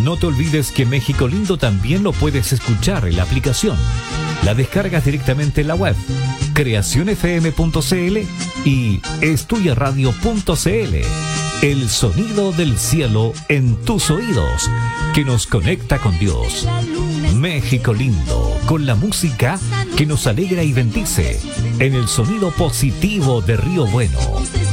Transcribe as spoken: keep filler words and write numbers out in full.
No te olvides que México Lindo también lo puedes escuchar en la aplicación. La descargas directamente en la web creación f m punto c l y estuyaradio punto c l. El sonido del cielo en tus oídos, que nos conecta con Dios. México Lindo, con la música que nos alegra y bendice, en el sonido positivo de Río Bueno.